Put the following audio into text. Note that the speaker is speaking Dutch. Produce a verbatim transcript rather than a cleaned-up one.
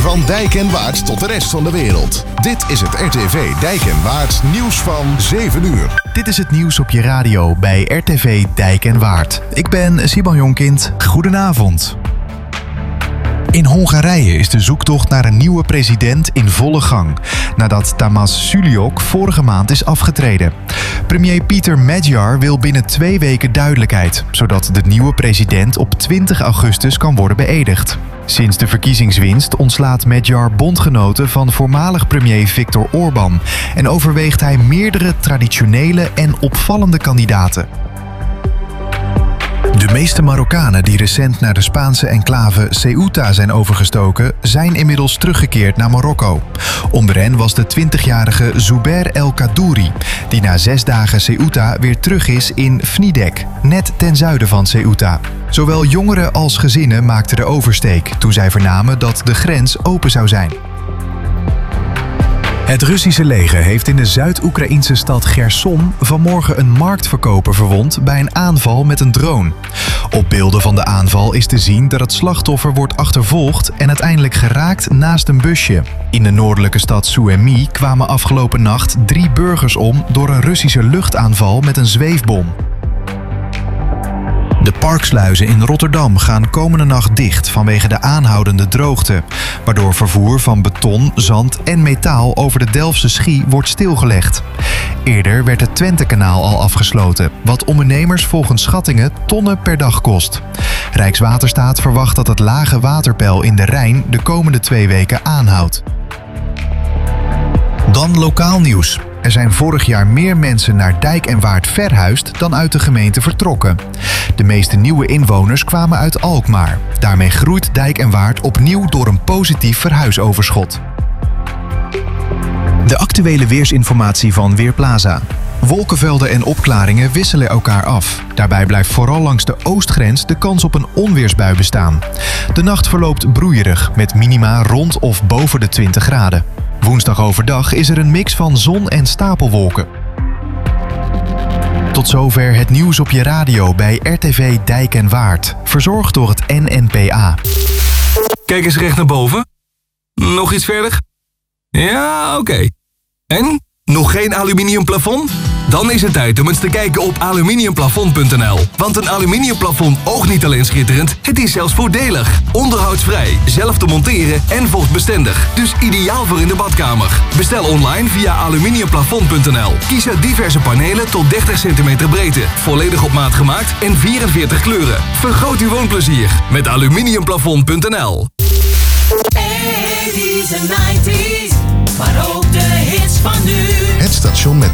Van Dijk en Waard tot de rest van de wereld. Dit is het R T V Dijk en Waard nieuws van zeven uur. Dit is het nieuws op je radio bij R T V Dijk en Waard. Ik ben Siban Jonkind. Goedenavond. In Hongarije is de zoektocht naar een nieuwe president in volle gang, nadat Tamás Suliok vorige maand is afgetreden. Premier Peter Magyar wil binnen twee weken duidelijkheid, zodat de nieuwe president op twintig augustus kan worden beëdigd. Sinds de verkiezingswinst ontslaat Magyar bondgenoten van voormalig premier Viktor Orbán en overweegt hij meerdere traditionele en opvallende kandidaten. De meeste Marokkanen die recent naar de Spaanse enclave Ceuta zijn overgestoken, zijn inmiddels teruggekeerd naar Marokko. Onder hen was de twintigjarige Zouber El Kadouri, die na zes dagen Ceuta weer terug is in Fnidek, net ten zuiden van Ceuta. Zowel jongeren als gezinnen maakten de oversteek toen zij vernamen dat de grens open zou zijn. Het Russische leger heeft in de Zuid-Oekraïnse stad Gerson vanmorgen een marktverkoper verwond bij een aanval met een drone. Op beelden van de aanval is te zien dat het slachtoffer wordt achtervolgd en uiteindelijk geraakt naast een busje. In de noordelijke stad Suemy kwamen afgelopen nacht drie burgers om door een Russische luchtaanval met een zweefbom. De parksluizen in Rotterdam gaan komende nacht dicht vanwege de aanhoudende droogte, waardoor vervoer van beton, zand en metaal over de Delftse Schie wordt stilgelegd. Eerder werd het Twentekanaal al afgesloten, wat ondernemers volgens schattingen tonnen per dag kost. Rijkswaterstaat verwacht dat het lage waterpeil in de Rijn de komende twee weken aanhoudt. Dan lokaal nieuws. Er zijn vorig jaar meer mensen naar Dijk en Waard verhuisd dan uit de gemeente vertrokken. De meeste nieuwe inwoners kwamen uit Alkmaar. Daarmee groeit Dijk en Waard opnieuw door een positief verhuisoverschot. De actuele weersinformatie van Weerplaza. Wolkenvelden en opklaringen wisselen elkaar af. Daarbij blijft vooral langs de oostgrens de kans op een onweersbui bestaan. De nacht verloopt broeierig met minima rond of boven de twintig graden. Woensdag overdag is er een mix van zon en stapelwolken. Tot zover het nieuws op je radio bij R T V Dijk en Waard. Verzorgd door het N N P A. Kijk eens recht naar boven. Nog iets verder? Ja, oké. Okay. En? Nog geen aluminium plafond? Dan is het tijd om eens te kijken op aluminiumplafond punt n l. Want een aluminiumplafond oogt niet alleen schitterend, het is zelfs voordelig. Onderhoudsvrij, zelf te monteren en vochtbestendig. Dus ideaal voor in de badkamer. Bestel online via aluminiumplafond punt n l. Kies uit diverse panelen tot dertig centimeter breedte. Volledig op maat gemaakt en vierenveertig kleuren. Vergroot uw woonplezier met aluminiumplafond punt n l. eighties en nineties, maar ook de hits van nu. Het station met